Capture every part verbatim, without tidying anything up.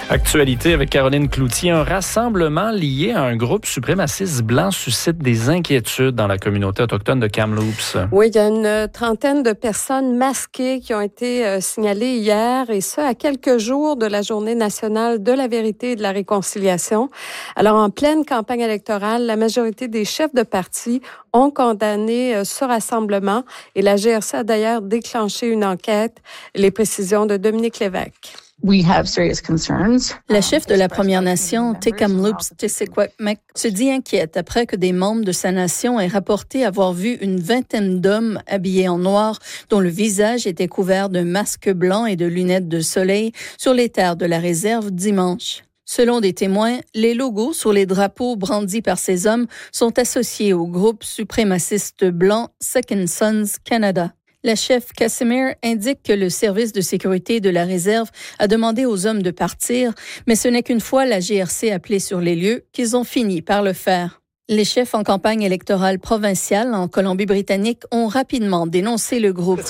Actualité avec Caroline Cloutier. Un rassemblement lié à un groupe suprémaciste blanc suscite des inquiétudes dans la communauté autochtone de Kamloops. Oui, il y a une trentaine de personnes masquées qui ont été euh, signalées hier, et ce, à quelques jours de la Journée nationale de la vérité et de la réconciliation. Alors, en pleine campagne électorale, la majorité des chefs de parti ont condamné euh, ce rassemblement, et la G R C a d'ailleurs déclenché une enquête. Les précisions de Dominique Lévesque. La chef de la Première Nation, Te Kamloops Tisikwakmek, se dit inquiète après que des membres de sa nation aient rapporté avoir vu une vingtaine d'hommes habillés en noir dont le visage était couvert d'un masque blanc et de lunettes de soleil sur les terres de la réserve dimanche. Selon des témoins, les logos sur les drapeaux brandis par ces hommes sont associés au groupe suprémaciste blanc Second Sons Canada. La chef Casimir indique que le service de sécurité de la réserve a demandé aux hommes de partir, mais ce n'est qu'une fois la G R C appelée sur les lieux qu'ils ont fini par le faire. Les chefs en campagne électorale provinciale en Colombie-Britannique ont rapidement dénoncé le groupe.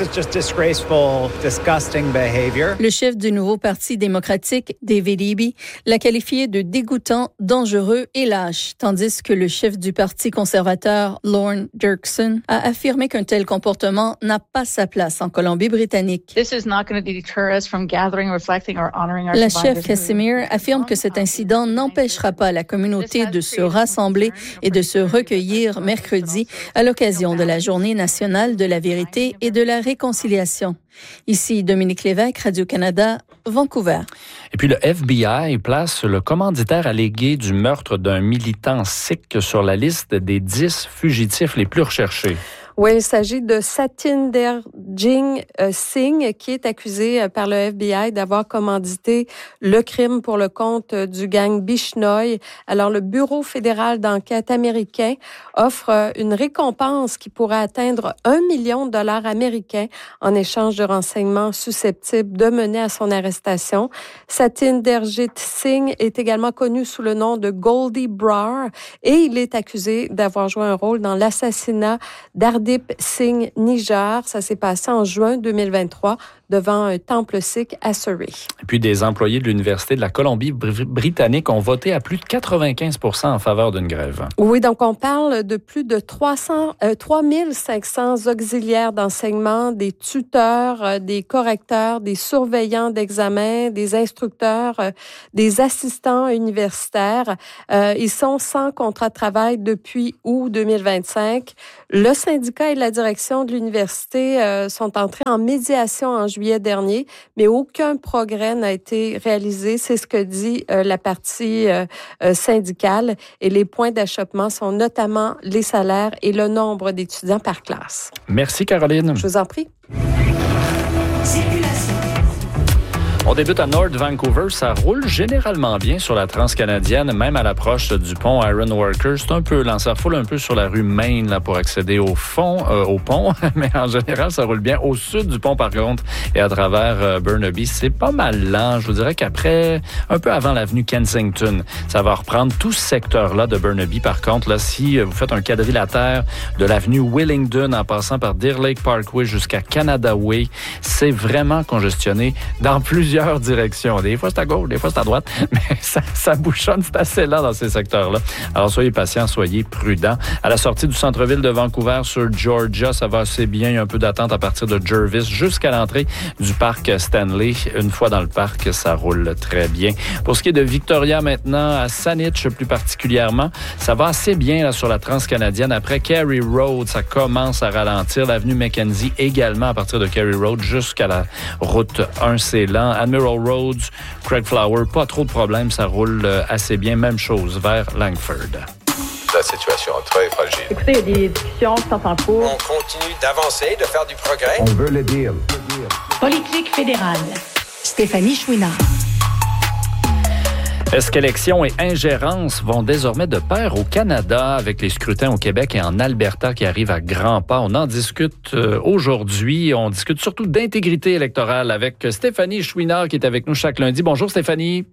Le chef du nouveau Parti démocratique, David Eby, l'a qualifié de dégoûtant, dangereux et lâche, tandis que le chef du Parti conservateur, Lorne Dirksen, a affirmé qu'un tel comportement n'a pas sa place en Colombie-Britannique. La chef Casimir affirme que cet incident n'empêchera pas la communauté de se rassembler et de se recueillir mercredi à l'occasion de la Journée nationale de la vérité et de la réconciliation. Ici Dominique Lévesque, Radio-Canada, Vancouver. Et puis le F B I place le commanditaire allégué du meurtre d'un militant sikh sur la liste des dix fugitifs les plus recherchés. Oui, il s'agit de Satinder Jing Singh, qui est accusé par le F B I d'avoir commandité le crime pour le compte du gang Bishnoi. Alors, le Bureau fédéral d'enquête américain offre une récompense qui pourrait atteindre un million de dollars américains en échange de renseignements susceptibles de mener à son arrestation. Satinderjit Singh est également connu sous le nom de Goldie Brar, et il est accusé d'avoir joué un rôle dans l'assassinat d'Ardip Singh Nijjar. Ça s'est passé en juin deux mille vingt-trois devant un temple sikh à Surrey. Et puis des employés de l'Université de la Colombie-Britannique ont voté à plus de quatre-vingt-quinze pour cent en faveur d'une grève. Oui, donc on parle de plus de trois cents, euh, trois mille cinq cents auxiliaires d'enseignement, des tuteurs, euh, des correcteurs, des surveillants d'examen, des instructeurs, euh, des assistants universitaires. Euh, ils sont sans contrat de travail depuis août deux mille vingt-cinq. Le syndicat et la direction de l'université euh, sont entrés en médiation en juillet dernier, mais aucun progrès n'a été réalisé. C'est ce que dit euh, la partie euh, euh, syndicale. Et les points d'achoppement sont notamment les salaires et le nombre d'étudiants par classe. Merci, Caroline. Je vous en prie. On débute à North Vancouver. Ça roule généralement bien sur la transcanadienne, même à l'approche du pont Ironworkers. C'est un peu lent. Ça roule un peu sur la rue Main là, pour accéder au fond, euh, au pont. Mais en général, ça roule bien. Au sud du pont, par contre, et à travers euh, Burnaby, c'est pas mal lent. Je vous dirais qu'après, un peu avant l'avenue Kensington, ça va reprendre tout ce secteur-là de Burnaby. Par contre, là, si vous faites un quadrilatère de l'avenue Willingdon en passant par Deer Lake Parkway jusqu'à Canada Way, c'est vraiment congestionné dans plusieurs directions. Des fois, c'est à gauche, des fois, c'est à droite, mais ça, ça bouchonne, c'est assez lent dans ces secteurs-là. Alors, soyez patients, soyez prudents. À la sortie du centre-ville de Vancouver sur Georgia, ça va assez bien. Il y a un peu d'attente à partir de Jervis jusqu'à l'entrée du parc Stanley. Une fois dans le parc, ça roule très bien. Pour ce qui est de Victoria maintenant, à Saanich plus particulièrement, ça va assez bien là, sur la transcanadienne. Après Carey Road, ça commence à ralentir. L'avenue Mackenzie également à partir de Carey Road jusqu'à la route un, c'est lent. Admiral Roads, Craig Flower, pas trop de problèmes, ça roule assez bien. Même chose vers Langford. La situation est très fragile. Écoutez, il y a des discussions qui sont en cours. On continue d'avancer, de faire du progrès. On veut le deal. Politique fédérale. Stéphanie Chouinard. Est-ce qu'élection et ingérence vont désormais de pair au Canada avec les scrutins au Québec et en Alberta qui arrivent à grands pas? On en discute euh, aujourd'hui. On discute surtout d'intégrité électorale avec Stéphanie Chouinard qui est avec nous chaque lundi. Bonjour Stéphanie.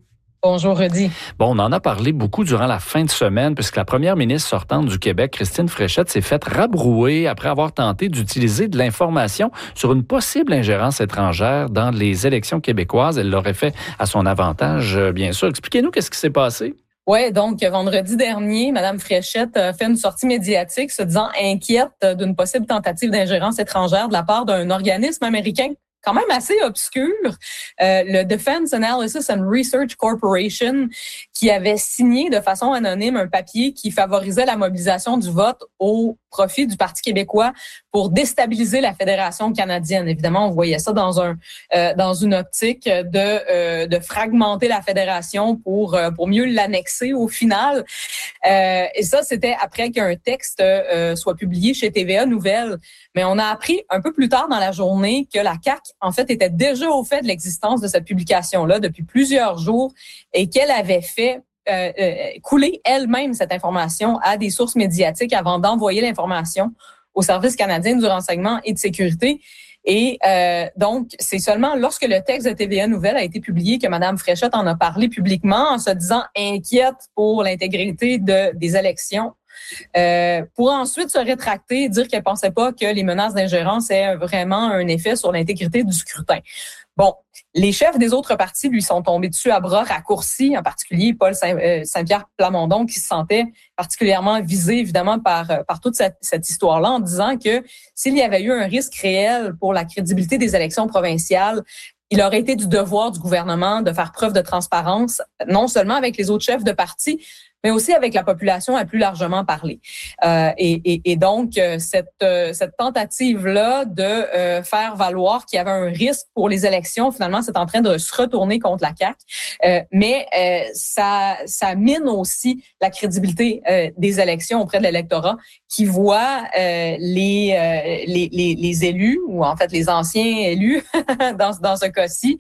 Bonjour, Rudy. Bon, on en a parlé beaucoup durant la fin de semaine, puisque la première ministre sortante du Québec, Christine Fréchette, s'est faite rabrouer après avoir tenté d'utiliser de l'information sur une possible ingérence étrangère dans les élections québécoises. Elle l'aurait fait à son avantage, bien sûr. Expliquez-nous qu'est-ce qui s'est passé. Oui, donc vendredi dernier, Mme Fréchette a fait une sortie médiatique se disant inquiète d'une possible tentative d'ingérence étrangère de la part d'un organisme américain quand même assez obscur, euh, le Defense Analysis and Research Corporation, qui avait signé de façon anonyme un papier qui favorisait la mobilisation du vote au profit du Parti québécois pour déstabiliser la Fédération canadienne. Évidemment, on voyait ça dans un euh, dans une optique de euh, de fragmenter la fédération pour euh, pour mieux l'annexer au final. Euh, et ça, c'était après qu'un texte euh, soit publié chez T V A Nouvelles. Mais on a appris un peu plus tard dans la journée que la C A Q, en fait, était déjà au fait de l'existence de cette publication-là depuis plusieurs jours et qu'elle avait fait euh, euh, couler elle-même cette information à des sources médiatiques avant d'envoyer l'information au Service canadien du renseignement et de sécurité. Et euh, donc, c'est seulement lorsque le texte de T V A Nouvelles a été publié que Mme Fréchette en a parlé publiquement en se disant inquiète pour l'intégrité de, des élections. Euh, pour ensuite se rétracter et dire qu'elle pensait pas que les menaces d'ingérence aient vraiment un effet sur l'intégrité du scrutin. Bon, les chefs des autres partis lui sont tombés dessus à bras raccourcis, en particulier Paul Saint- euh, Saint-Pierre Plamondon, qui se sentait particulièrement visé, évidemment, par, par toute cette, cette histoire-là, en disant que s'il y avait eu un risque réel pour la crédibilité des élections provinciales, il aurait été du devoir du gouvernement de faire preuve de transparence, non seulement avec les autres chefs de parti, mais aussi avec la population à plus largement parler. Euh, et, et, et donc, euh, cette, euh, cette tentative-là de euh, faire valoir qu'il y avait un risque pour les élections, finalement, c'est en train de se retourner contre la C A Q. Euh, mais euh, ça, ça mine aussi la crédibilité euh, des élections auprès de l'électorat qui voit euh, les, euh, les, les, les élus, ou en fait les anciens élus, dans, dans ce cas-ci,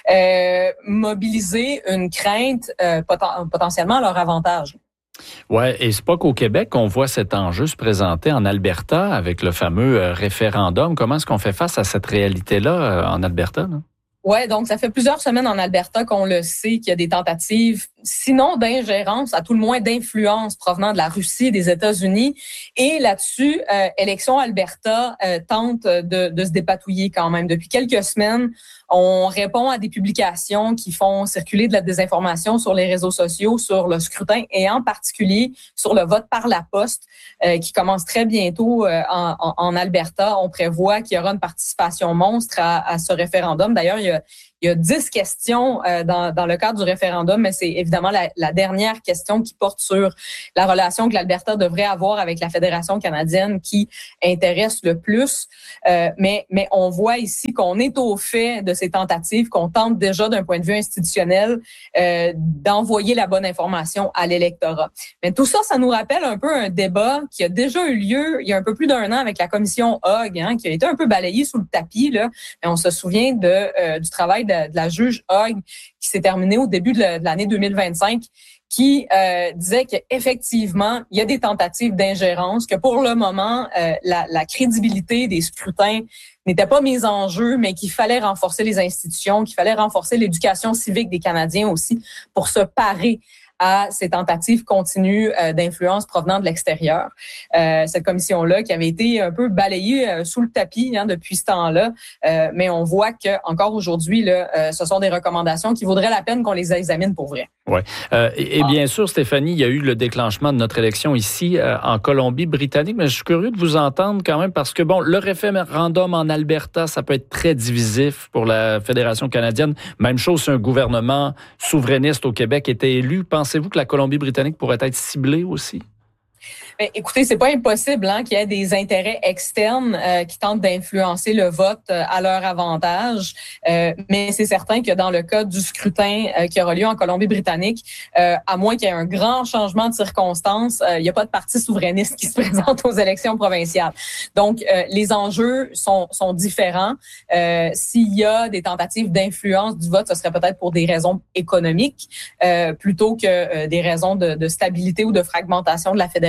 euh, mobiliser une crainte euh, poten- potentiellement à leur avantage. Ouais, et c'est pas qu'au Québec qu'on voit cet enjeu se présenter en Alberta avec le fameux euh, référendum. Comment est-ce qu'on fait face à cette réalité-là euh, en Alberta, là? Ouais, donc ça fait plusieurs semaines en Alberta qu'on le sait qu'il y a des tentatives, sinon d'ingérence, à tout le moins d'influence provenant de la Russie et des États-Unis. Et là-dessus, euh, Élections Alberta euh, tente de, de se dépatouiller quand même. Depuis quelques semaines, on répond à des publications qui font circuler de la désinformation sur les réseaux sociaux, sur le scrutin et en particulier sur le vote par la poste euh, qui commence très bientôt euh, en, en, en Alberta. On prévoit qu'il y aura une participation monstre à, à ce référendum. D'ailleurs, il y a Il y a dix questions euh, dans, dans le cadre du référendum, mais c'est évidemment la, la dernière question qui porte sur la relation que l'Alberta devrait avoir avec la Fédération canadienne qui intéresse le plus. Euh, mais, mais on voit ici qu'on est au fait de ces tentatives, qu'on tente déjà d'un point de vue institutionnel euh, d'envoyer la bonne information à l'électorat. Mais tout ça, ça nous rappelle un peu un débat qui a déjà eu lieu il y a un peu plus d'un an avec la commission Hogg, hein, qui a été un peu balayée sous le tapis, là. Mais on se souvient de, euh, du travail de De, de la juge Hogg qui s'est terminée au début de, la, de l'année deux mille vingt-cinq qui euh, disait qu'effectivement, il y a des tentatives d'ingérence, que pour le moment, euh, la, la crédibilité des scrutins n'était pas mise en jeu, mais qu'il fallait renforcer les institutions, qu'il fallait renforcer l'éducation civique des Canadiens aussi pour se parer à ces tentatives continues euh, d'influence provenant de l'extérieur. Euh, cette commission-là qui avait été un peu balayée euh, sous le tapis hein, depuis ce temps-là, euh, mais on voit que encore aujourd'hui, là, euh, ce sont des recommandations qui vaudraient la peine qu'on les examine pour vrai. Oui. Euh, et, et bien sûr, Stéphanie, il y a eu le déclenchement de notre élection ici euh, en Colombie-Britannique, mais je suis curieux de vous entendre quand même parce que, bon, le référendum en Alberta, ça peut être très divisif pour la Fédération canadienne. Même chose si un gouvernement souverainiste au Québec était élu. Pensez-vous que la Colombie-Britannique pourrait être ciblée aussi? Bien, écoutez, c'est pas impossible hein, qu'il y ait des intérêts externes euh, qui tentent d'influencer le vote euh, à leur avantage, euh, mais c'est certain que dans le cas du scrutin euh, qui aura lieu en Colombie-Britannique, euh, à moins qu'il y ait un grand changement de circonstances, euh, il n'y a pas de parti souverainiste qui se présente aux élections provinciales. Donc, euh, les enjeux sont, sont différents. Euh, s'il y a des tentatives d'influence du vote, ce serait peut-être pour des raisons économiques euh, plutôt que euh, des raisons de, de stabilité ou de fragmentation de la fédération.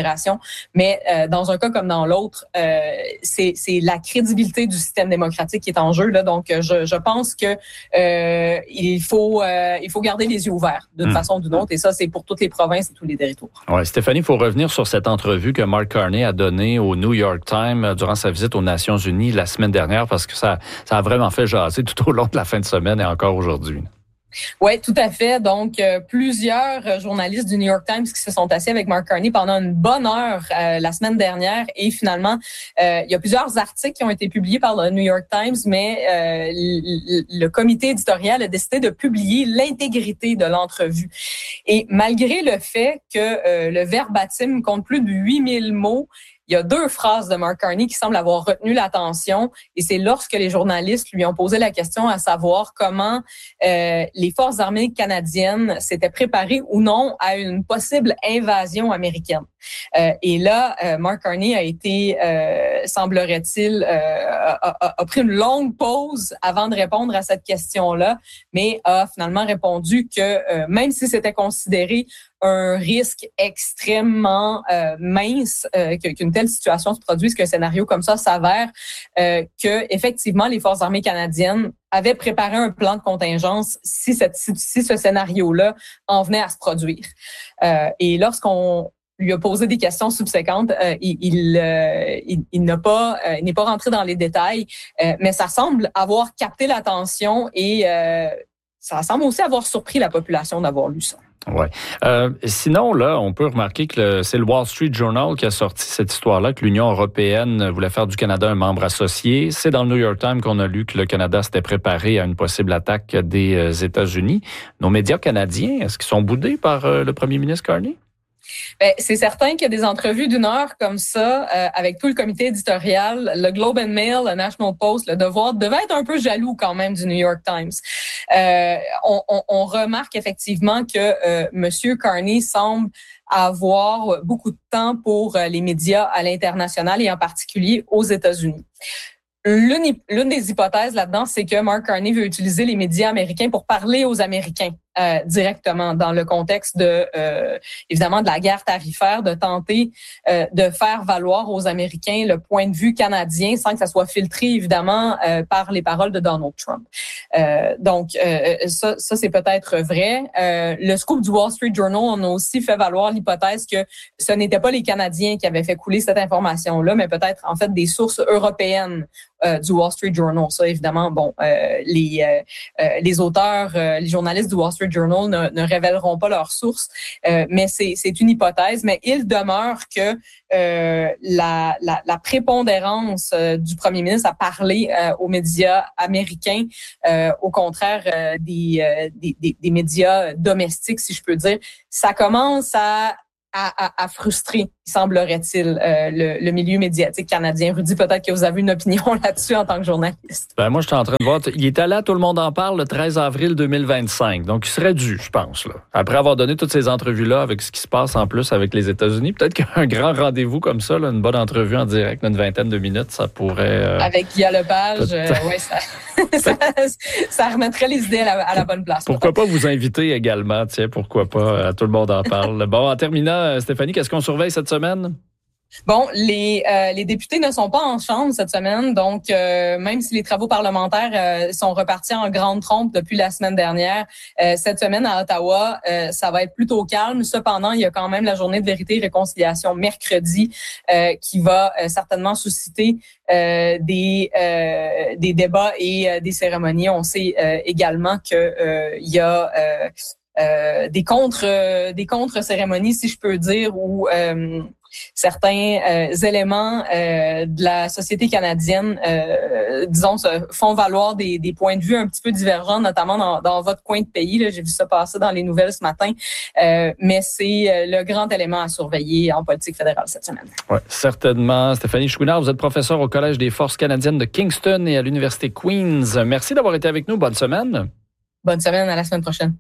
Mais euh, dans un cas comme dans l'autre, euh, c'est, c'est la crédibilité du système démocratique qui est en jeu. Là. Donc, je, je pense que euh, il faut euh, il faut garder les yeux ouverts d'une mmh. façon ou d'une autre. Et ça, c'est pour toutes les provinces et tous les territoires. Ouais, Stéphanie, il faut revenir sur cette entrevue que Mark Carney a donnée au New York Times durant sa visite aux Nations Unies la semaine dernière, parce que ça, ça a vraiment fait jaser tout au long de la fin de semaine et encore aujourd'hui. Oui, tout à fait. Donc, euh, plusieurs journalistes du New York Times qui se sont assis avec Mark Carney pendant une bonne heure euh, la semaine dernière. Et finalement, euh, il y a plusieurs articles qui ont été publiés par le New York Times, mais euh, le, le comité éditorial a décidé de publier l'intégrité de l'entrevue. Et malgré le fait que euh, le verbatim compte plus de huit mille mots, il y a deux phrases de Mark Carney qui semblent avoir retenu l'attention, et c'est lorsque les journalistes lui ont posé la question à savoir comment euh, les forces armées canadiennes s'étaient préparées ou non à une possible invasion américaine. Euh, et là, euh, Mark Carney a été, euh, semblerait-il, euh, a, a, a pris une longue pause avant de répondre à cette question-là, mais a finalement répondu que euh, même si c'était considéré un risque extrêmement euh, mince euh, qu'une telle situation se produise, qu'un scénario comme ça s'avère, euh, que effectivement les forces armées canadiennes avaient préparé un plan de contingence si, cette, si, si ce scénario-là en venait à se produire. Euh, et lorsqu'on lui a posé des questions subséquentes, euh, il, il, euh, il, il n'a pas, euh, il n'est pas rentré dans les détails, euh, mais ça semble avoir capté l'attention et euh, ça semble aussi avoir surpris la population d'avoir lu ça. Ouais. Euh, sinon, là, on peut remarquer que le, c'est le Wall Street Journal qui a sorti cette histoire-là, que l'Union européenne voulait faire du Canada un membre associé. C'est dans le New York Times qu'on a lu que le Canada s'était préparé à une possible attaque des États-Unis. Nos médias canadiens, est-ce qu'ils sont boudés par euh, le premier ministre Carney? Bien, c'est certain qu'il y a des entrevues d'une heure comme ça, euh, avec tout le comité éditorial. Le Globe and Mail, le National Post, le Devoir devaient être un peu jaloux quand même du New York Times. Euh, on, on, on remarque effectivement que euh, M. Carney semble avoir beaucoup de temps pour euh, les médias à l'international et en particulier aux États-Unis. L'une, l'une des hypothèses là-dedans, c'est que Mark Carney veut utiliser les médias américains pour parler aux Américains euh, directement dans le contexte de, euh, évidemment, de la guerre tarifaire, de tenter euh, de faire valoir aux Américains le point de vue canadien sans que ça soit filtré, évidemment, euh, par les paroles de Donald Trump. Euh, donc, euh, ça, ça, c'est peut-être vrai. Euh, le scoop du Wall Street Journal, on a aussi fait valoir l'hypothèse que ce n'étaient pas les Canadiens qui avaient fait couler cette information-là, mais peut-être, en fait, des sources européennes Euh, du Wall Street Journal. Ça, évidemment, bon, euh, les euh, euh, les auteurs, euh, les journalistes du Wall Street Journal ne, ne révéleront pas leurs sources, euh, mais c'est c'est une hypothèse. Mais il demeure que euh, la, la la prépondérance euh, du premier ministre à parler euh, aux médias américains, euh, au contraire euh, des, euh, des des des médias domestiques, si je peux dire, ça commence à À, à, à frustrer, semblerait-il, euh, le, le milieu médiatique canadien. Rudy, peut-être que vous avez une opinion là-dessus en tant que journaliste. Ben moi, je suis en train de voir. Il est allé à Tout le monde en parle le treize avril deux mille vingt-cinq. Donc, il serait dû, je pense. Là. Après avoir donné toutes ces entrevues-là avec ce qui se passe en plus avec les États-Unis, peut-être qu'un grand rendez-vous comme ça, là, une bonne entrevue en direct d'une vingtaine de minutes, ça pourrait... Euh... Avec Guy Lepage, euh, ouais, ça, ça, ça remettrait les idées à la, à la bonne place. Pourquoi pas vous inviter également, tiens, pourquoi pas, à Tout le monde en parle. Bon, en terminant, Stéphanie, qu'est-ce qu'on surveille cette semaine? Bon, les euh, les députés ne sont pas en chambre cette semaine, donc euh, même si les travaux parlementaires euh, sont repartis en grande trompe depuis la semaine dernière, euh, cette semaine à Ottawa, euh, ça va être plutôt calme. Cependant, il y a quand même la journée de vérité et réconciliation mercredi euh, qui va euh, certainement susciter euh, des euh, des débats et euh, des cérémonies. On sait euh, également que euh, il y a euh, euh, des contre euh, des contre-cérémonies, si je peux dire, où euh, certains euh, éléments euh, de la société canadienne, euh, disons, se font valoir des, des points de vue un petit peu divergents, notamment dans, dans votre coin de pays. Là, j'ai vu ça passer dans les nouvelles ce matin, euh, mais c'est le grand élément à surveiller en politique fédérale cette semaine. Oui, certainement. Stéphanie Chouinard, vous êtes professeure au Collège des forces canadiennes de Kingston et à l'Université Queen's. Merci d'avoir été avec nous. Bonne semaine. Bonne semaine, à la semaine prochaine.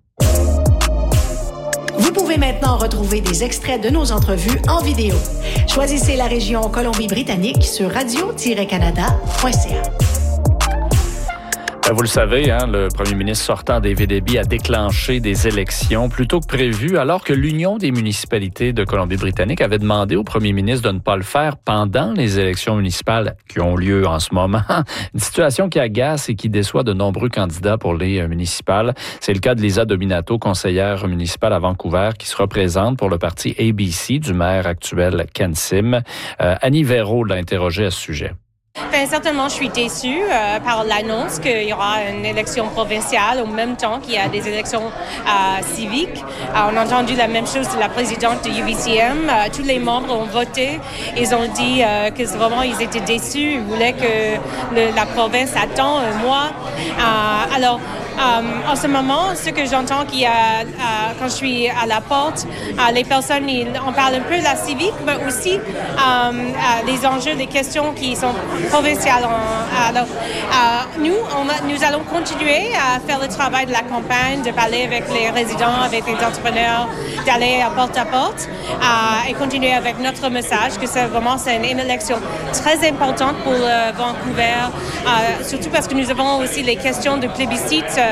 Vous pouvez maintenant retrouver des extraits de nos entrevues en vidéo. Choisissez la région Colombie-Britannique sur radio tiret canada point c a. Vous le savez, hein, le premier ministre sortant David Eby a déclenché des élections plus tôt que prévu, alors que l'Union des municipalités de Colombie-Britannique avait demandé au premier ministre de ne pas le faire pendant les élections municipales qui ont lieu en ce moment. Une situation qui agace et qui déçoit de nombreux candidats pour les municipales. C'est le cas de Lisa Dominato, conseillère municipale à Vancouver, qui se représente pour le parti A B C du maire actuel Ken Sim. Euh, Annie Véraud l'a interrogée à ce sujet. Bien, certainement, je suis déçue euh, par l'annonce qu'il y aura une élection provinciale au même temps qu'il y a des élections euh, civiques. Euh, on a entendu la même chose de la présidente de U V C M. Euh, tous les membres ont voté. Ils ont dit euh, que vraiment, ils étaient déçus. Ils voulaient que le, la province attend un mois. Euh, alors, Euh, en ce moment, ce que j'entends qu'il y a, euh, quand je suis à la porte, euh, les personnes, ils, on parle un peu de la civique, mais aussi euh, euh, les enjeux, les questions qui sont provinciales. Alors, euh, nous, on va, nous allons continuer à faire le travail de la campagne, de parler avec les résidents, avec les entrepreneurs, d'aller à porte à porte euh, et continuer avec notre message que c'est vraiment c'est une, une élection très importante pour euh, Vancouver, euh, surtout parce que nous avons aussi les questions de plébiscite Euh,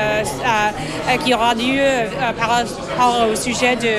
euh, qui aura lieu euh, par rapport au sujet de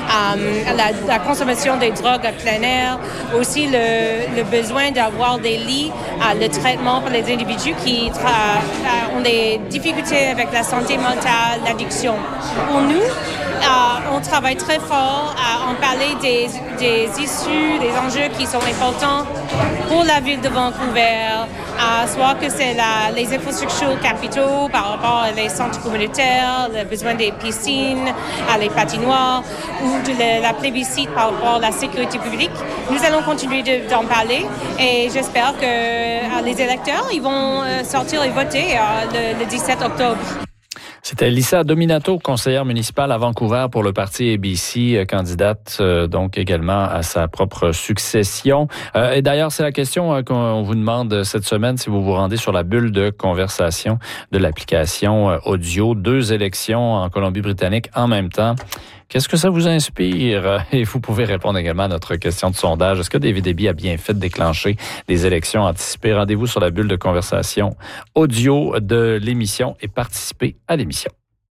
euh, la, la consommation des drogues à plein air, aussi le, le besoin d'avoir des lits, euh, le traitement pour les individus qui tra- euh, ont des difficultés avec la santé mentale, l'addiction. Pour nous, euh, on travaille très fort à en parler des, des issues, des enjeux qui sont importants pour la ville de Vancouver, euh, soit que c'est la, les infrastructures capitaux par rapport à les centres communautaires, le besoin des piscines, à les patinoires, ou de la, la plébiscite par rapport à la sécurité publique. Nous allons continuer de, d'en parler et j'espère que euh, les électeurs ils vont euh, sortir et voter euh, le, le dix-sept octobre. C'était Lisa Dominato, conseillère municipale à Vancouver pour le parti A B C, candidate euh, donc également à sa propre succession. Euh, et d'ailleurs, c'est la question euh, qu'on vous demande cette semaine si vous vous rendez sur la bulle de conversation de l'application euh, audio. Deux élections en Colombie-Britannique en même temps. Qu'est-ce que ça vous inspire? Et vous pouvez répondre également à notre question de sondage. Est-ce que David Eby a bien fait de déclencher des élections anticipées? Rendez-vous sur la bulle de conversation audio de l'émission et participez à l'émission.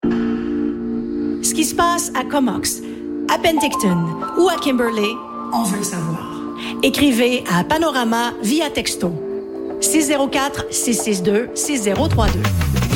Ce qui se passe à Comox, à Penticton ou à Kimberley, on veut le savoir. Écrivez à Panorama via texto six zéro quatre, six six deux, six zéro trois deux.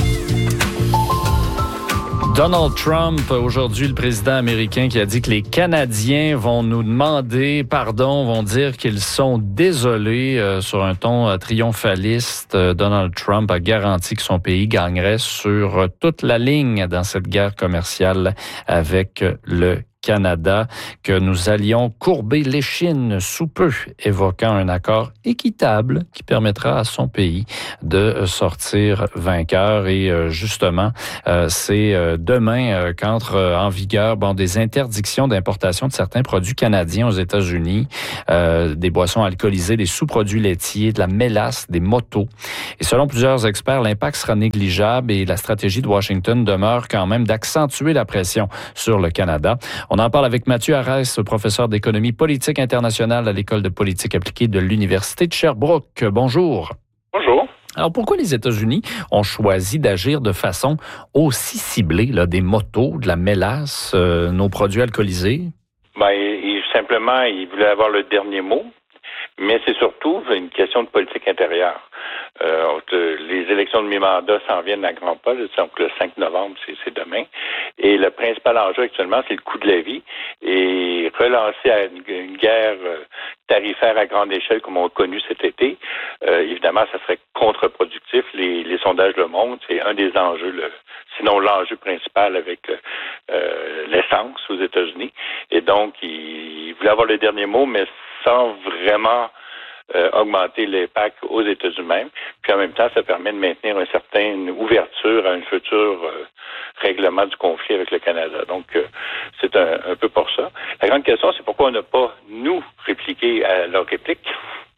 Donald Trump, aujourd'hui le président américain qui a dit que les Canadiens vont nous demander pardon, vont dire qu'ils sont désolés euh, sur un ton euh, triomphaliste. Euh, Donald Trump a garanti que son pays gagnerait sur euh, toute la ligne dans cette guerre commerciale avec euh, le Canada, que nous allions courber l'échine sous peu, évoquant un accord équitable qui permettra à son pays de sortir vainqueur. Et justement, c'est demain qu'entre en vigueur bon, des interdictions d'importation de certains produits canadiens aux États-Unis, euh, des boissons alcoolisées, des sous-produits laitiers, de la mélasse, des motos. Et selon plusieurs experts, l'impact sera négligeable et la stratégie de Washington demeure quand même d'accentuer la pression sur le Canada. On en parle avec Mathieu Arès, professeur d'économie politique internationale à l'École de politique appliquée de l'Université de Sherbrooke. Bonjour. Bonjour. Alors, pourquoi les États-Unis ont choisi d'agir de façon aussi ciblée, là, des motos, de la mélasse, euh, nos produits alcoolisés? Ben, il, simplement, ils voulaient avoir le dernier mot, mais c'est surtout une question de politique intérieure. Euh, les élections de mi-mandat s'en viennent à grands pas, donc le cinq novembre, c'est, c'est demain. Et le principal enjeu actuellement, c'est le coût de la vie. Et relancer à une, une guerre tarifaire à grande échelle comme on a connu cet été, euh, évidemment, ça serait contre-productif. Les, les sondages le montrent. C'est un des enjeux, le, sinon l'enjeu principal avec euh, l'essence aux États-Unis. Et donc, ils voulaient avoir le dernier mot, mais sans vraiment Euh, augmenter l'impact aux États-Unis même. Puis en même temps, ça permet de maintenir une certaine ouverture à un futur euh, règlement du conflit avec le Canada. Donc, euh, c'est un, un peu pour ça. La grande question, c'est pourquoi on n'a pas, nous, répliqué à leur réplique.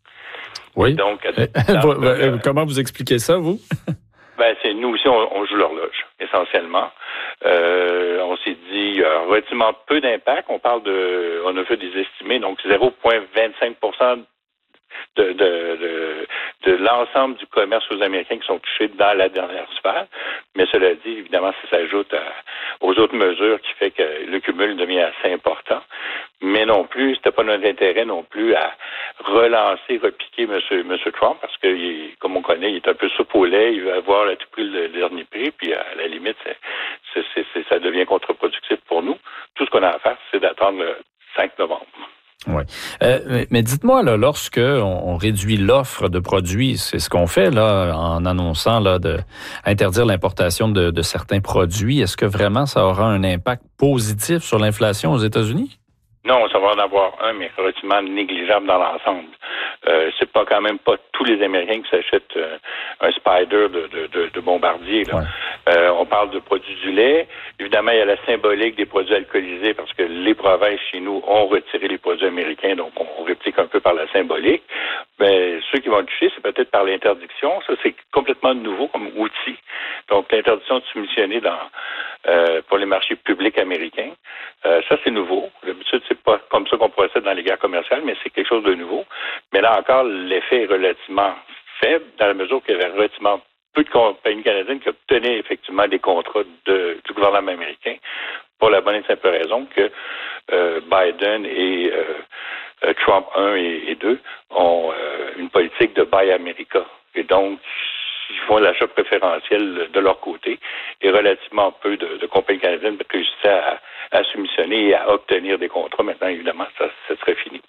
Oui. Et donc, à, dans, euh, comment vous expliquez ça, vous? Ben, c'est nous aussi, on, on joue l'horloge, essentiellement. Euh, on s'est dit, il y a relativement peu d'impact. On parle de, on a fait des estimés, donc zéro virgule vingt-cinq pour cent De, de, de, de l'ensemble du commerce aux Américains qui sont touchés dans la dernière sphère. Mais cela dit, évidemment, ça s'ajoute à, aux autres mesures qui fait que le cumul devient assez important. Mais non plus, c'était pas notre intérêt non plus à relancer, repiquer M. Monsieur Trump, parce que, il, comme on connaît, il est un peu soupe au lait, il veut avoir à tout prix le, le dernier prix, puis à la limite, c'est, c'est, c'est, c'est, ça devient contre-productif pour nous. Tout ce qu'on a à faire, c'est d'attendre le cinq novembre. Oui. Euh, mais, mais dites-moi, là, lorsque on, on réduit l'offre de produits, c'est ce qu'on fait là en annonçant là de interdire l'importation de, de certains produits. Est-ce que vraiment ça aura un impact positif sur l'inflation aux États-Unis? Non, ça va en avoir un, mais relativement négligeable dans l'ensemble. Euh, c'est pas quand même pas tous les Américains qui s'achètent euh, un Spider de, de, de, de Bombardier. Là. Ouais. Euh, on parle de produits du lait. Évidemment, il y a la symbolique des produits alcoolisés parce que les provinces chez nous ont retiré les produits américains, donc on réplique un peu par la symbolique. Mais ceux qui vont toucher, c'est peut-être par l'interdiction. Ça, c'est complètement nouveau comme outil. Donc, l'interdiction de soumissionner dans euh, pour les marchés publics américains. Euh, ça, c'est nouveau. D'habitude, c'est pas comme ça qu'on procède dans les guerres commerciales, mais c'est quelque chose de nouveau. Mais là encore, l'effet est relativement faible, dans la mesure qu'il y avait relativement peu de compagnies canadiennes qui obtenaient effectivement des contrats de, du gouvernement américain, pour la bonne et simple raison que euh, Biden et euh, Trump un et, et deux ont euh, une politique de Buy America. Et donc, ils font l'achat préférentiel de leur côté et relativement peu de, de compagnies canadiennes réussissaient à, à soumissionner et à obtenir des contrats. Maintenant, évidemment, ça, ça serait fini.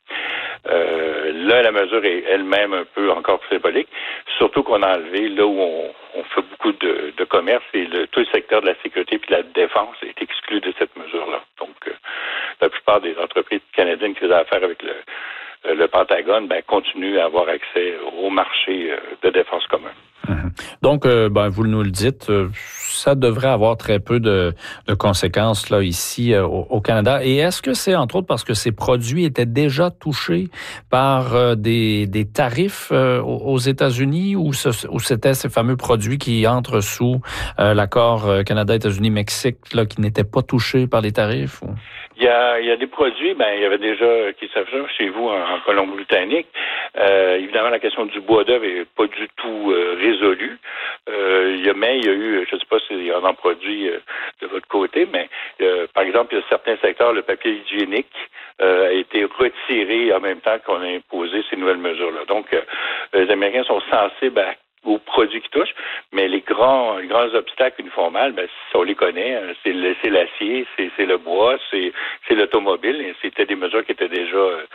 Euh, là, la mesure est elle-même un peu encore symbolique, surtout qu'on a enlevé là où on, on fait beaucoup de, de commerce et le, tout le secteur de la sécurité puis de la défense est exclu de cette mesure-là. Donc, euh, la plupart des entreprises canadiennes qui ont affaire avec le, le Pentagone ben, continuent à avoir accès au marché de défense commun. Donc, euh, ben, vous nous le dites, euh, ça devrait avoir très peu de, de conséquences là ici euh, au, au Canada. Et est-ce que c'est entre autres parce que ces produits étaient déjà touchés par euh, des, des tarifs euh, aux États-Unis ou, ce, ou c'était ces fameux produits qui entrent sous euh, l'accord Canada, États-Unis, Mexique là, qui n'étaient pas touchés par les tarifs? Ou? Il y a, il y a des produits, ben il y avait déjà qui s'affichent chez vous en, en Colombie-Britannique. Euh, évidemment, la question du bois d'œuvre n'est pas du tout euh, résolue. Euh, il y a, mais il y a eu, je ne sais pas s'il y en a produit euh, de votre côté, mais euh, par exemple, il y a certains secteurs, le papier hygiénique euh, a été retiré en même temps qu'on a imposé ces nouvelles mesures-là. Donc, euh, les Américains sont sensibles à aux produits qui touchent, mais les grands les grands obstacles qui nous font mal, ben, on les connaît, c'est, le, c'est l'acier, c'est, c'est le bois, c'est, c'est l'automobile, et c'était des mesures qui étaient déjà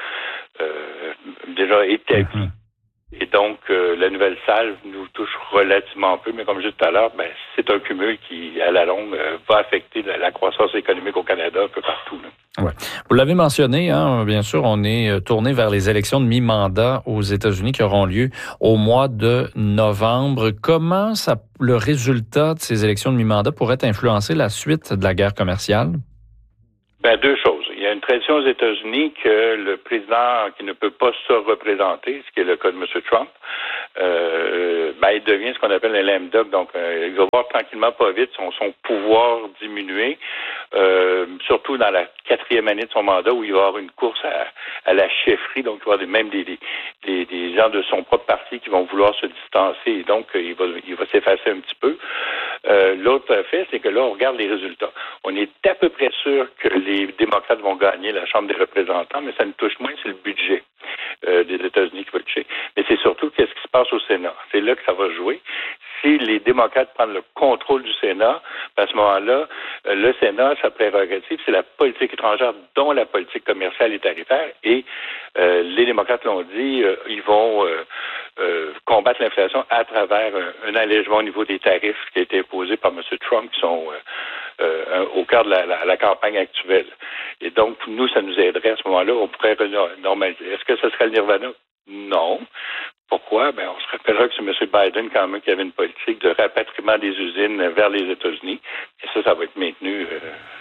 euh, déjà établies. Et donc, euh, la nouvelle salve nous touche relativement peu, mais comme je disais tout à l'heure, ben, c'est un cumul qui, à la longue, euh, va affecter la, la croissance économique au Canada un peu partout. Là. Ouais. Vous l'avez mentionné, hein, bien sûr, on est tourné vers les élections de mi-mandat aux États-Unis qui auront lieu au mois de novembre. Comment ça, le résultat de ces élections de mi-mandat pourrait influencer la suite de la guerre commerciale? Ben, deux choses. Il y a une tradition aux États-Unis que le président qui ne peut pas se représenter, ce qui est le cas de M. Trump, euh, ben, il devient ce qu'on appelle un lame duck. Donc, euh, il va voir tranquillement, pas vite, son, son pouvoir diminuer, euh, surtout dans la quatrième année de son mandat où il va y avoir une course à, à la chefferie. Donc, il va y avoir même des, des, des gens de son propre parti qui vont vouloir se distancer. Et donc, il va, il va s'effacer un petit peu. Euh, l'autre fait, c'est que là, on regarde les résultats. On est à peu près sûr que les démocrates vont gagner la Chambre des représentants, mais ça nous touche moins, c'est le budget euh, des États-Unis qui va toucher. Mais c'est surtout qu'est-ce qui se passe au Sénat. C'est là que ça va jouer. Si les démocrates prennent le contrôle du Sénat, à ce moment-là, euh, le Sénat, sa prérogative, c'est la politique étrangère, dont la politique commerciale et tarifaire. Et euh, les démocrates l'ont dit, euh, ils vont euh, euh, combattre l'inflation à travers un, un allègement au niveau des tarifs qui a été imposé par M. Trump, qui sont euh, euh, au cœur de la, la, la campagne actuelle. Et donc, nous, ça nous aiderait à ce moment-là. On pourrait normaliser. Est-ce que ce serait le nirvana? Non. Pourquoi? Ben, on se rappellera que c'est M. Biden, quand même, qui avait une politique de rapatriement des usines vers les États-Unis. Et ça, ça va être maintenu euh,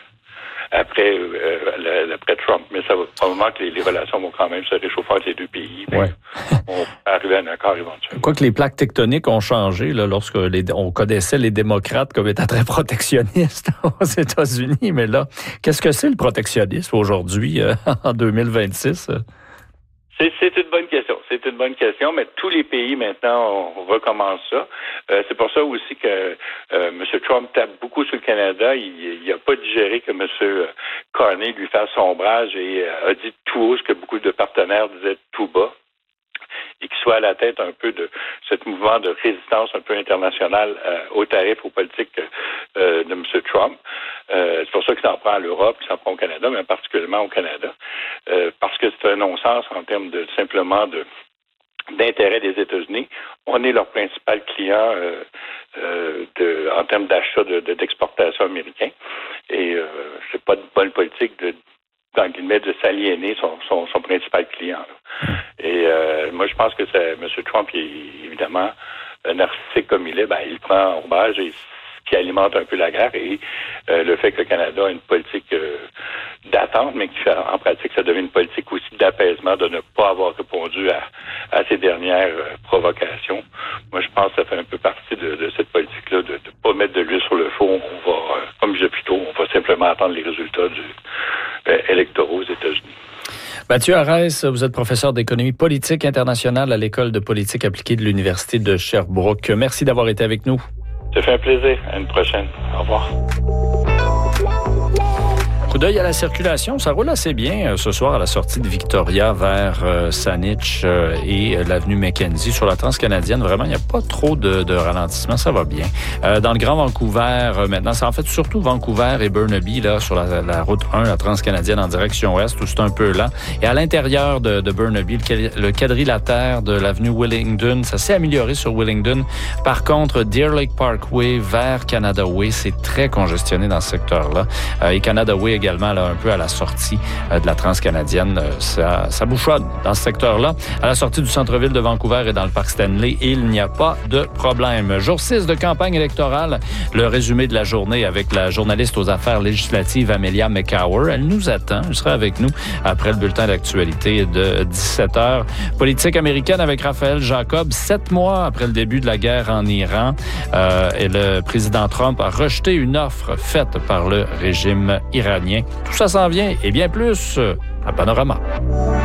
après, euh, après Trump. Mais ça va probablement que les, les relations vont quand même se réchauffer entre les deux pays. Ouais. On va arriver à un accord éventuellement. Quoique les plaques tectoniques ont changé là, lorsque les, on connaissait les démocrates comme étant très protectionnistes aux États-Unis. Mais là, qu'est-ce que c'est le protectionnisme aujourd'hui, euh, en deux mille vingt-six? C'est, c'est une bonne question. C'est une bonne question, mais tous les pays maintenant on recommence ça. Euh, c'est pour ça aussi que euh, M. Trump tape beaucoup sur le Canada. Il n'a pas digéré que M. Carney lui fasse sombrage et euh, a dit tout haut ce que beaucoup de partenaires disaient tout bas. Et qu'il soit à la tête un peu de ce mouvement de résistance un peu internationale euh, aux tarifs, aux politiques euh, de M. Trump. Euh, c'est pour ça qu'il s'en prend à l'Europe, qu'il s'en prend au Canada, mais particulièrement au Canada. Euh, parce que c'est un non-sens en termes de simplement de d'intérêt des États-Unis. On est leur principal client euh, euh, de, en termes d'achat de, de, d'exportation américain. Et euh, c'est pas de bonne politique de dans le guillemets, de s'aliéner son, son, son principal client. Là. Et euh, moi, je pense que c'est, M. Trump, il est évidemment narcissique comme il est, ben, il prend en base et ce qui alimente un peu la guerre et euh, le fait que le Canada a une politique euh, d'attente, mais qui fait en pratique, ça devient une politique aussi d'apaisement, de ne pas avoir répondu à, à ces dernières euh, provocations. Moi, je pense que ça fait un peu partie de, de cette politique-là, de ne pas mettre de l'huile sur le feu. On va, euh, comme je disais plus tôt, on va simplement attendre les résultats du euh, électoraux aux États-Unis. Mathieu Arès, vous êtes professeur d'économie politique internationale à l'École de politique appliquée de l'Université de Sherbrooke. Merci d'avoir été avec nous. Ça fait un plaisir. À une prochaine. Au revoir. Coup d'œil à la circulation, ça roule assez bien euh, ce soir à la sortie de Victoria vers euh, Saanich euh, et euh, l'avenue Mackenzie sur la transcanadienne. Vraiment, il n'y a pas trop de, de ralentissement, ça va bien. Euh, dans le Grand Vancouver, euh, maintenant, c'est en fait surtout Vancouver et Burnaby là sur la, la route un, la transcanadienne en direction ouest, où c'est un peu lent. Et à l'intérieur de, de Burnaby, le, le quadrilatère de l'avenue Willingdon, ça s'est amélioré sur Willingdon. Par contre, Deer Lake Parkway vers Canada Way, c'est très congestionné dans ce secteur-là. Euh, et Canada Way également, là, un peu à la sortie euh, de la transcanadienne. Euh, ça, ça bouchonne dans ce secteur-là. À la sortie du centre-ville de Vancouver et dans le parc Stanley, il n'y a pas de problème. Jour six de campagne électorale. Le résumé de la journée avec la journaliste aux affaires législatives Amelia McCower. Elle nous attend. Elle sera avec nous après le bulletin d'actualité de dix-sept heures. Politique américaine avec Raphaël Jacob. Sept mois après le début de la guerre en Iran, euh, et le président Trump a rejeté une offre faite par le régime iranien. Tout ça s'en vient et bien plus à Panorama.